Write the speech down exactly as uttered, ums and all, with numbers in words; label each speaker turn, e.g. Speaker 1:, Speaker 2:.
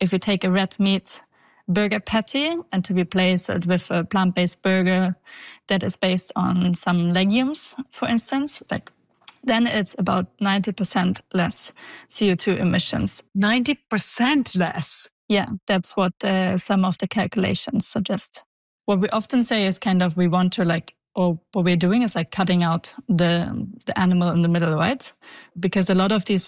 Speaker 1: if you take a red meat burger patty and to replace it with a plant-based burger that is based on some legumes, for instance, like then it's about ninety percent less C O two emissions.
Speaker 2: ninety percent less?
Speaker 1: Yeah, that's what uh, some of the calculations suggest. What we often say is kind of we want to like, or what we're doing is like cutting out the the animal in the middle, right? Because a lot of these